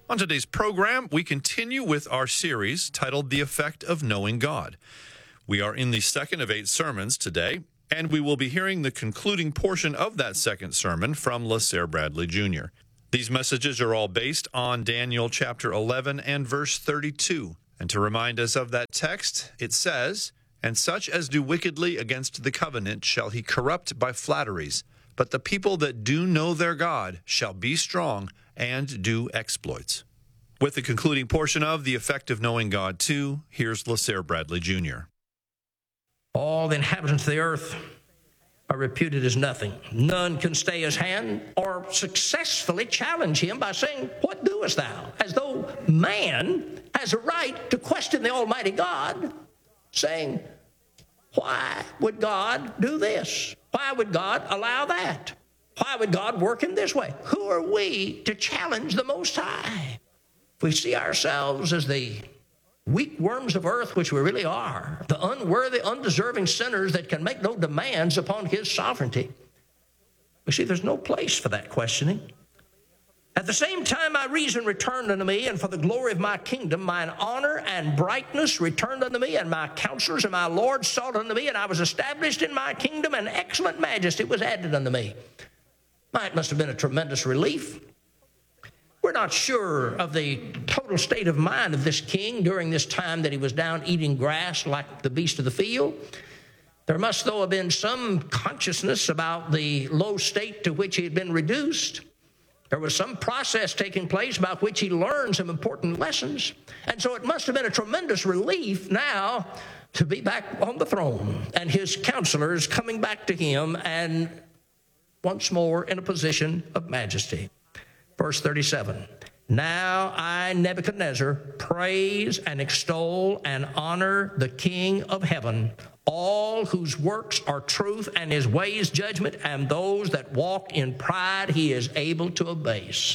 On today's program, we continue with our series titled The Effect of Knowing God. We are in the second of 8 sermons today, and we will be hearing the concluding portion of that second sermon from LaSare Bradley Jr. These messages are all based on Daniel chapter 11 and verse 32. And to remind us of that text, it says, "And such as do wickedly against the covenant shall he corrupt by flatteries. But the people that do know their God shall be strong and do exploits." With the concluding portion of The Effect of Knowing God 2, here's LaSare Bradley Jr. All the inhabitants of the earth are reputed as nothing. None can stay his hand or successfully challenge him by saying, "What doest thou?" As though man has a right to question the Almighty God, saying, "Why would God do this? Why would God allow that? Why would God work in this way?" Who are we to challenge the Most High? If we see ourselves as the weak worms of earth, which we really are, the unworthy, undeserving sinners that can make no demands upon His sovereignty, we see there's no place for that questioning. At the same time my reason returned unto me, and for the glory of my kingdom mine honor and brightness returned unto me, and my counselors and my Lord sought unto me, and I was established in my kingdom, and excellent majesty was added unto me. It must have been a tremendous relief. We're not sure of the total state of mind of this king during this time that he was down eating grass like the beast of the field. There must, though, have been some consciousness about the low state to which he had been reduced. There was some process taking place by which he learned some important lessons. And so it must have been a tremendous relief now to be back on the throne and his counselors coming back to him and once more in a position of majesty. Verse 37, "Now I, Nebuchadnezzar, praise and extol and honor the King of heaven, all whose works are truth and his ways judgment, and those that walk in pride he is able to abase."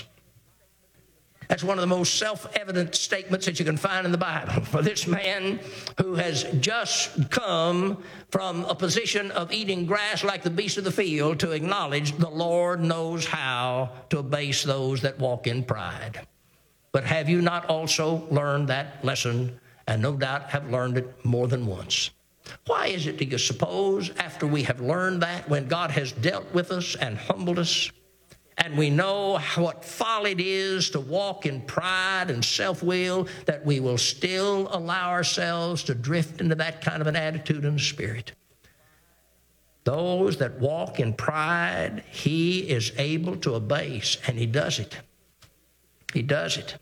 That's one of the most self-evident statements that you can find in the Bible. For this man who has just come from a position of eating grass like the beast of the field to acknowledge the Lord knows how to abase those that walk in pride. But have you not also learned that lesson, and no doubt have learned it more than once? Why is it, do you suppose, after we have learned that, when God has dealt with us and humbled us, and we know what folly it is to walk in pride and self-will, that we will still allow ourselves to drift into that kind of an attitude and spirit? Those that walk in pride, he is able to abase, and he does it. He does it.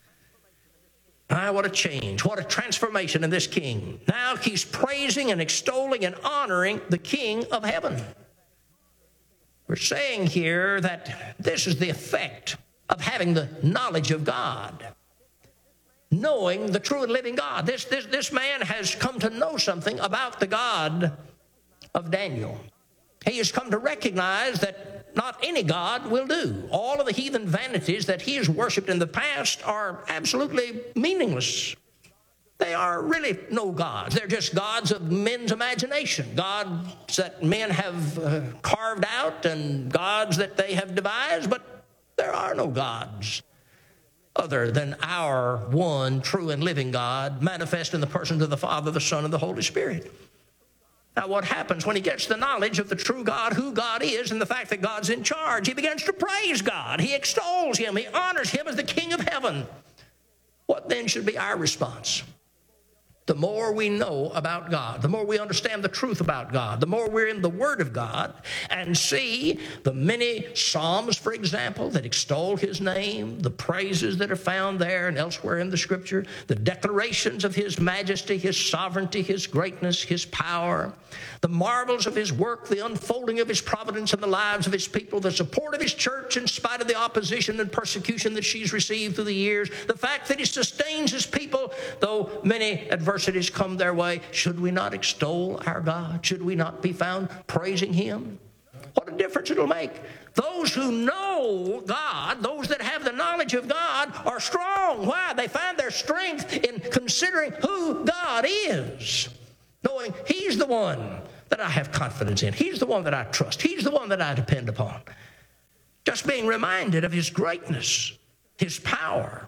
What a change, what a transformation in this king. Now he's praising and extolling and honoring the King of heaven. We're saying here that this is the effect of having the knowledge of God, knowing the true and living God. This man has come to know something about the God of Daniel. He has come to recognize that not any God will do. All of the heathen vanities that he has worshipped in the past are absolutely meaningless. They are really no gods. They're just gods of men's imagination, gods that men have carved out and gods that they have devised, but there are no gods other than our one true and living God, manifest in the persons of the Father, the Son, and the Holy Spirit. Now, what happens when he gets the knowledge of the true God, who God is, and the fact that God's in charge? He begins to praise God. He extols him. He honors him as the King of heaven. What then should be our response? The more we know about God, the more we understand the truth about God, the more we're in the Word of God and see the many Psalms, for example, that extol his name, the praises that are found there and elsewhere in the Scripture, the declarations of his majesty, his sovereignty, his greatness, his power, the marvels of his work, the unfolding of his providence in the lives of his people, the support of his church in spite of the opposition and persecution that she's received through the years, the fact that he sustains his people, though many adversities come their way. Should we not extol our God? Should we not be found praising him? What a difference it'll make. Those who know God, those that have the knowledge of God, are strong. Why? They find their strength in considering who God is, knowing he's the one that I have confidence in. He's the one that I trust. He's the one that I depend upon. Just being reminded of his greatness, his power,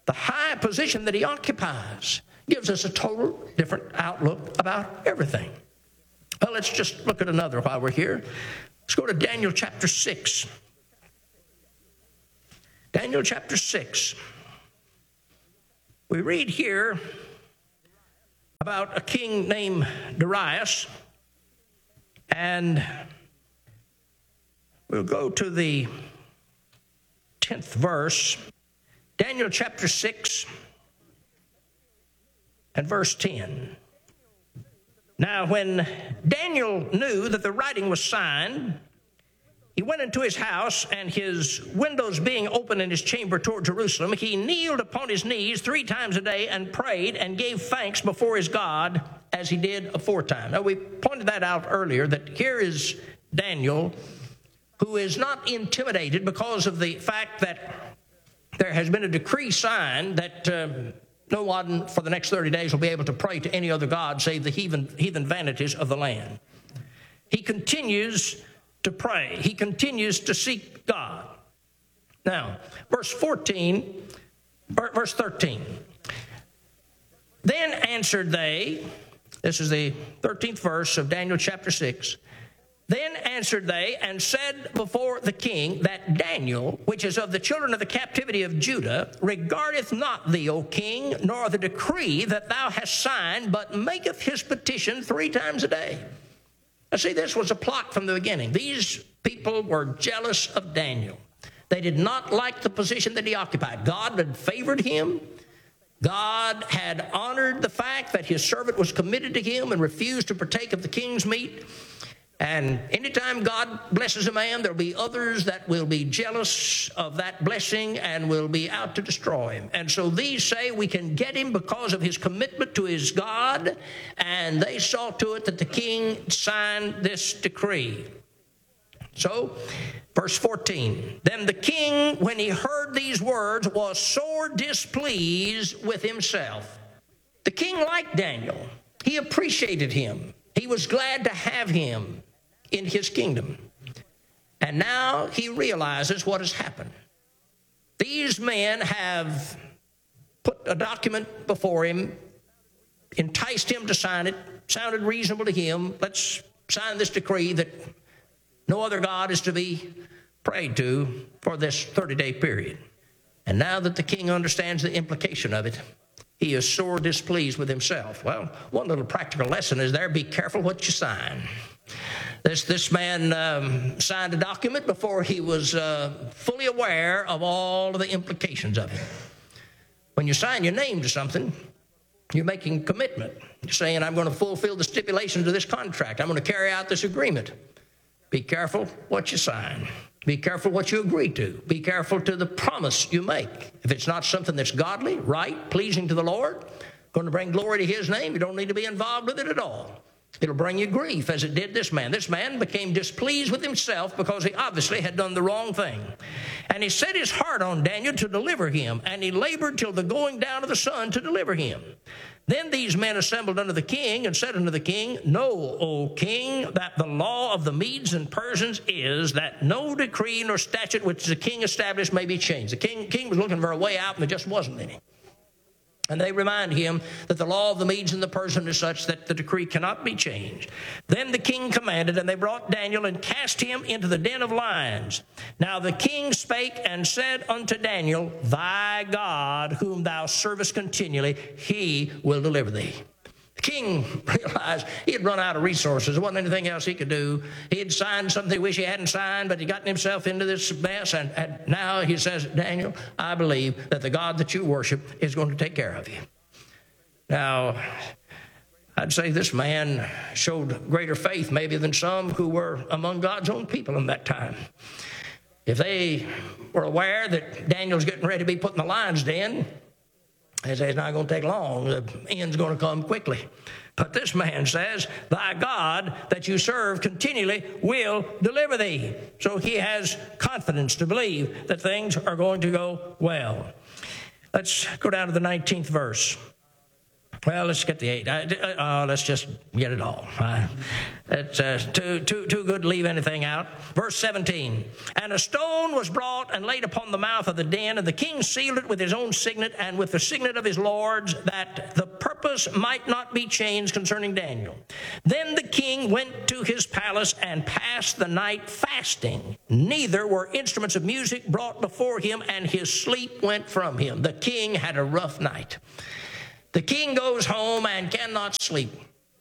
the high position that he occupies gives us a total different outlook about everything. Well, let's just look at another while we're here. Let's go to Daniel chapter 6. Daniel chapter 6. We read here about a king named Darius, and we'll go to the 10th verse. Daniel chapter 6 and verse 10. Now, when Daniel knew that the writing was signed, he went into his house, and his windows being open in his chamber toward Jerusalem, he kneeled upon his knees 3 times a day and prayed and gave thanks before his God as he did aforetime. Now, we pointed that out earlier, that here is Daniel, who is not intimidated because of the fact that there has been a decree signed that no one for the next 30 days will be able to pray to any other god save the heathen vanities of the land. He continues to pray. He continues to seek God. Now, verse 13. Then answered they, this is the 13th verse of Daniel chapter 6. Then answered they and said before the king that Daniel, which is of the children of the captivity of Judah, regardeth not thee, O king, nor the decree that thou hast signed, but maketh his petition 3 times a day. Now see, this was a plot from the beginning. These people were jealous of Daniel. They did not like the position that he occupied. God had favored him. God had honored the fact that his servant was committed to him and refused to partake of the king's meat. And anytime God blesses a man, there'll be others that will be jealous of that blessing and will be out to destroy him. And so these say we can get him because of his commitment to his God, and they saw to it that the king signed this decree. So, verse 14, then the king, when he heard these words, was sore displeased with himself. The king liked Daniel. He appreciated him. He was glad to have him in his kingdom. And now he realizes what has happened. These men have put a document before him, enticed him to sign it, sounded reasonable to him. Let's sign this decree that no other God is to be prayed to for this 30-day period. And now that the king understands the implication of it, he is sore displeased with himself. Well, one little practical lesson is there: be careful what you sign. This man signed a document before he was fully aware of all of the implications of it. When you sign your name to something, you're making a commitment. You're saying, I'm going to fulfill the stipulations of this contract. I'm going to carry out this agreement. Be careful what you sign. Be careful what you agree to. Be careful to the promise you make. If it's not something that's godly, right, pleasing to the Lord, going to bring glory to his name, you don't need to be involved with it at all. It'll bring you grief, as it did this man. This man became displeased with himself because he obviously had done the wrong thing. And he set his heart on Daniel to deliver him, and he labored till the going down of the sun to deliver him. Then these men assembled unto the king and said unto the king, Know, O king, that the law of the Medes and Persians is that no decree nor statute which the king established may be changed. The king was looking for a way out, and there just wasn't any. And they remind him that the law of the Medes and the Persians is such that the decree cannot be changed. Then the king commanded, and they brought Daniel and cast him into the den of lions. Now the king spake and said unto Daniel, Thy God, whom thou servest continually, he will deliver thee. The king realized he had run out of resources. There wasn't anything else he could do. He had signed something he wished he hadn't signed, but he'd gotten himself into this mess. And now he says, Daniel, I believe that the God that you worship is going to take care of you. Now, I'd say this man showed greater faith maybe than some who were among God's own people in that time. If they were aware that Daniel's getting ready to be put in the lion's den, they say it's not going to take long. The end's going to come quickly. But this man says, Thy God that you serve continually will deliver thee. So he has confidence to believe that things are going to go well. Let's go down to the 19th verse. Well, let's get the 8. Let's just get it all. It's too good to leave anything out. Verse 17. And a stone was brought and laid upon the mouth of the den, and the king sealed it with his own signet and with the signet of his lords, that the purpose might not be changed concerning Daniel. Then the king went to his palace and passed the night fasting. Neither were instruments of music brought before him, and his sleep went from him. The king had a rough night. The king goes home and cannot sleep.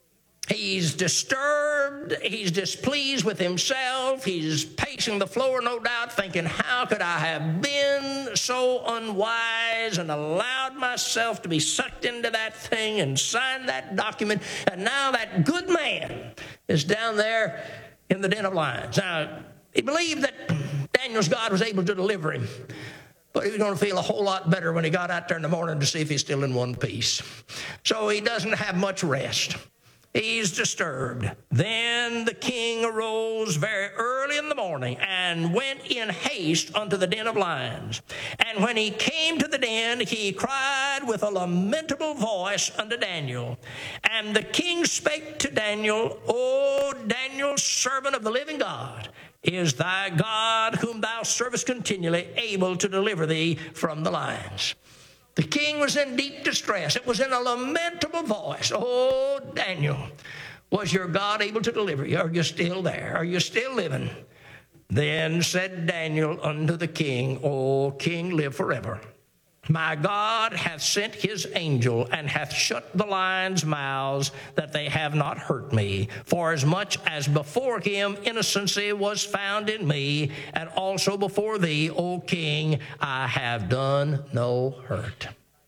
He's disturbed. He's displeased with himself. He's pacing the floor, no doubt, thinking, how could I have been so unwise and allowed myself to be sucked into that thing and signed that document? And now that good man is down there in the den of lions. Now, he believed that Daniel's God was able to deliver him. But he was going to feel a whole lot better when he got out there in the morning to see if he's still in one piece. So he doesn't have much rest. He's disturbed. Then the king arose very early in the morning and went in haste unto the den of lions. And when he came to the den, he cried with a lamentable voice unto Daniel. And the king spake to Daniel, O Daniel, servant of the living God, is thy God, whom thou servest continually, able to deliver thee from the lions? The king was in deep distress. It was in a lamentable voice. Oh, Daniel, was your God able to deliver you? Are you still there? Are you still living? Then said Daniel unto the king, O king, live forever. My God hath sent his angel, and hath shut the lions' mouths, that they have not hurt me. For as much as before him innocency was found in me, and also before thee, O king, I have done no hurt.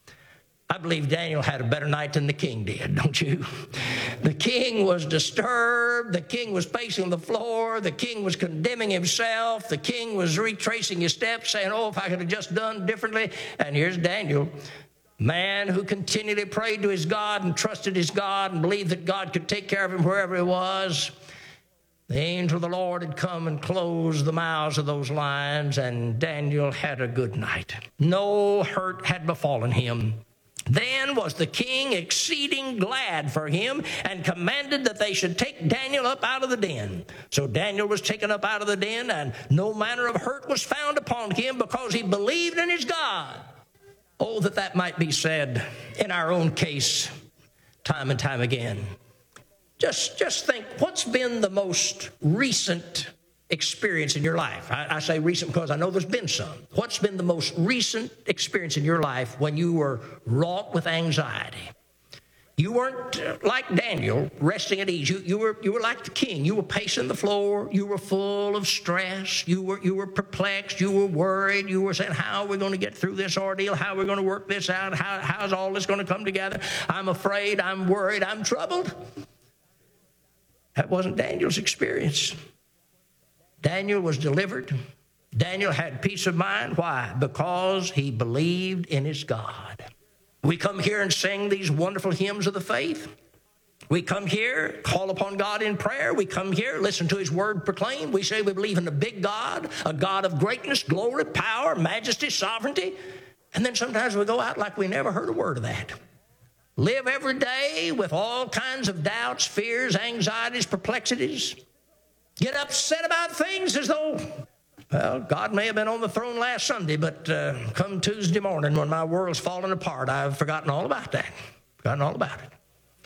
I believe Daniel had a better night than the king did, don't you? The king was disturbed. The king was pacing the floor. The king was condemning himself. The king was retracing his steps, saying, oh, if I could have just done differently. And here's Daniel, man who continually prayed to his God and trusted his God and believed that God could take care of him wherever he was. The angel of the Lord had come and closed the mouths of those lions, and Daniel had a good night. No hurt had befallen him. Then was the king exceeding glad for him, and commanded that they should take Daniel up out of the den. So Daniel was taken up out of the den, and no manner of hurt was found upon him, because he believed in his God. Oh, that might be said in our own case time and time again. Just think, what's been the most recent experience in your life? I say recent because I know there's been some. What's been the most recent experience in your life when you were wrought with anxiety? You weren't like Daniel, resting at ease. You were like the king. You were pacing the floor. You were full of stress. You were perplexed. You were worried. You were saying, how are we going to get through this ordeal? How are we going to work this out? How's all this going to come together? I'm afraid. I'm worried. I'm troubled. That wasn't Daniel's experience. Daniel was delivered. Daniel had peace of mind. Why? Because he believed in his God. We come here and sing these wonderful hymns of the faith. We come here, call upon God in prayer. We come here, listen to his word proclaimed. We say we believe in a big God, a God of greatness, glory, power, majesty, sovereignty. And then sometimes we go out like we never heard a word of that. Live every day with all kinds of doubts, fears, anxieties, perplexities. Get upset about things as though, well, God may have been on the throne last Sunday, but come Tuesday morning when my world's falling apart, I've forgotten all about that. Forgotten all about it.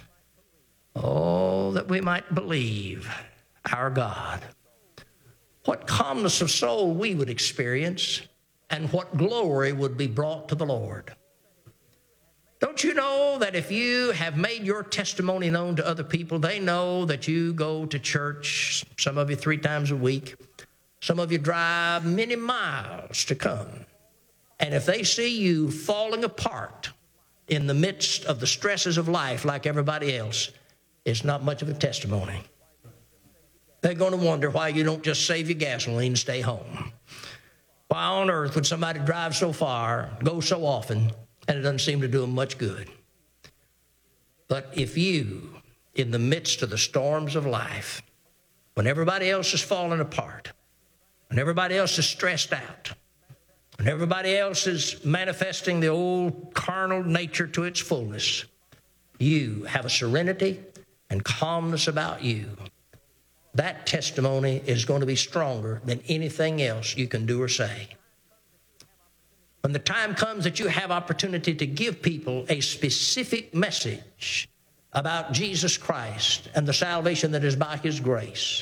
Oh, that we might believe our God. What calmness of soul we would experience, and what glory would be brought to the Lord. Don't you know that if you have made your testimony known to other people, they know that you go to church, some of you 3 times a week, some of you drive many miles to come. And if they see you falling apart in the midst of the stresses of life like everybody else, it's not much of a testimony. They're going to wonder why you don't just save your gasoline and stay home. Why on earth would somebody drive so far, go so often, and it doesn't seem to do them much good? But if you, in the midst of the storms of life, when everybody else is falling apart, when everybody else is stressed out, when everybody else is manifesting the old carnal nature to its fullness, you have a serenity and calmness about you, that testimony is going to be stronger than anything else you can do or say. When the time comes that you have opportunity to give people a specific message about Jesus Christ and the salvation that is by His grace,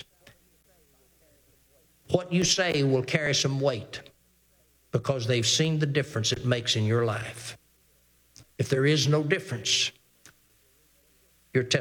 what you say will carry some weight because they've seen the difference it makes in your life. If there is no difference, your testimony